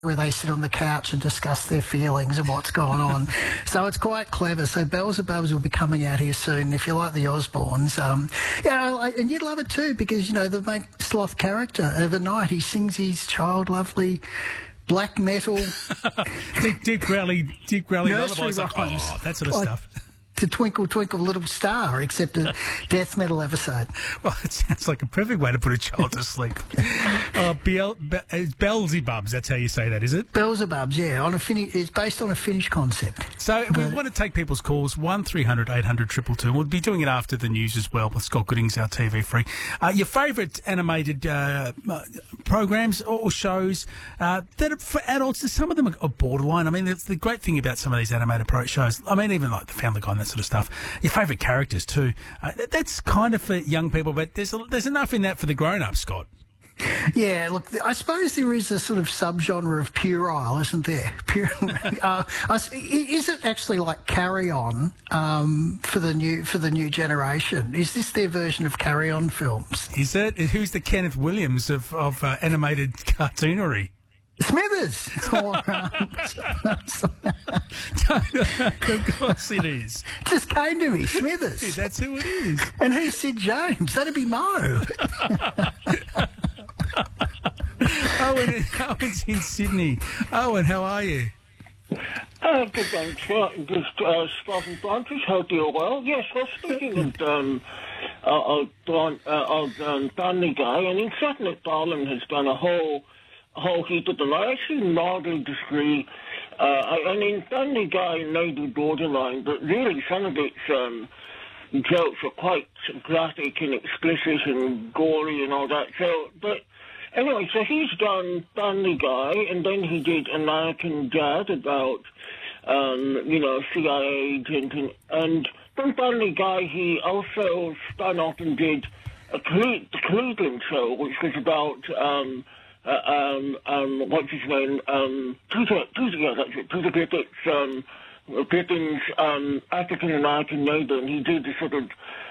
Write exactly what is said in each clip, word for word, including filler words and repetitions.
where they sit on the couch and discuss their feelings and what's going on. So it's quite clever. So Beelzebubs will be coming out here soon. If you like the Osbournes, um, yeah, I- and you'd love it too, because, you know, the main Sloth character overnight, he sings his child lovely black metal Dick, Dick Rowley, Dick Rowley nursery lullabies, like, rhymes. oh, that sort of Like stuff. The Twinkle Twinkle Little Star, except a death metal episode. Well, it sounds like a perfect way to put a child to sleep. Oh, Beel, Be- it's Beelzebubs, that's how you say that, is it? Beelzebubs, yeah, on a Fin- it's based on a Finnish concept. So we want to take people's calls, one three hundred eight hundred two two two. We'll be doing it after the news as well with Scott Goodings, our T V freak. Uh, your favourite animated uh, uh, programs or shows uh, that are for adults, some of them are borderline. I mean, that's the great thing about some of these animated pro shows. I mean, even like the Family Guy and that sort of stuff. Your favourite characters too. Uh, that- that's kind of for young people, but there's, a, there's enough in that for the grown-ups, Scott. Yeah, look, I suppose there is a sort of subgenre of puerile, isn't there? Pure, uh, I s- i- is it actually like Carry On um, for the new for the new generation? Is this their version of Carry On films? Is it? Who's the Kenneth Williams of, of uh, animated cartoonery? Smithers. Or, um, Of course it is. just came to me, Smithers. That's who it is. And who's Sid James? That'd be Mo. Owen, Owen's in Sydney. Owen, how are you? Uh, good one, Scott. Good, uh, Scott and Francis. Hope you're well. Yes, well, speaking of, um, uh, of, Don, uh, of um, Family Guy, I mean, Seth MacFarlane has done a whole, a whole heap of them. I actually mildly disagree. Uh, I, I mean, Family Guy may be borderline, but really some of its um, jokes are quite graphic and explicit and gory and all that. So, but anyway, so he's done Family Guy, and then he did American Dad about, um, you know, C I A agent, and, and from Family Guy he also spun off and did a Cle- the Cleveland Show, which was about, um, uh, um, um, what's his name, um, Peter, Peter, yeah, that's it, Peter Griffin's, um, Griffin's um, African-American neighbor, and he did the sort of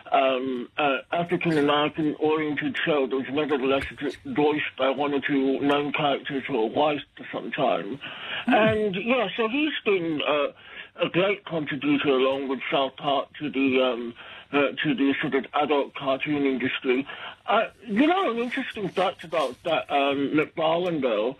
um, uh, African-American oriented show that was nevertheless voiced by one or two known characters who were white for some time. And, yeah, so he's been uh, a great contributor along with South Park to the um, uh, to the sort of adult cartoon industry. Uh, you know, an interesting fact about that um, MacFarlane, though,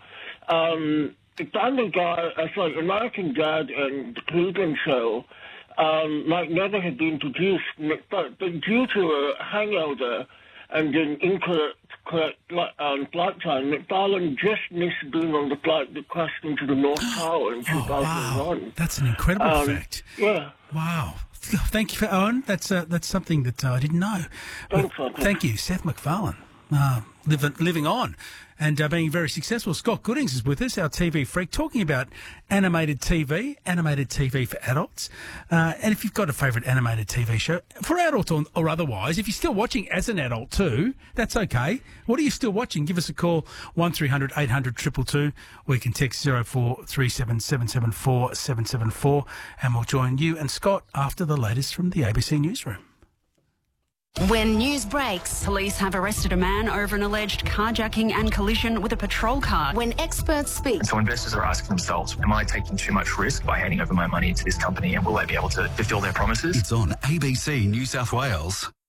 um, the Family Guy, uh, sorry, American Dad and the Cleveland Show um, might never have been produced, but, but due to a hangover and an incorrect correct, um, flight time, MacFarlane just missed being on the flight that crashed into the North Tower in two thousand one. Oh, wow. That's an incredible Um, fact. Yeah. Wow. Thank you for Owen. That's uh, that's something that uh, I didn't know. Thanks, Well, Roger. thank you, Seth MacFarlane. Uh, living, living on and uh, being very successful. Scott Goodings is with us, our T V freak, talking about animated T V, animated T V for adults. Uh, and if you've got a favourite animated T V show, for adults or, or otherwise, if you're still watching as an adult too, that's okay. What are you still watching? Give us a call, one three hundred eight hundred two two two, or you can text zero four three seven seven seven four seven seven four, and we'll join you and Scott after the latest from the A B C Newsroom. When news breaks, police have arrested a man over an alleged carjacking and collision with a patrol car. When experts speak, So investors are asking themselves, am I taking too much risk by handing over my money to this company, and will they be able to fulfill their promises? It's on A B C New South Wales.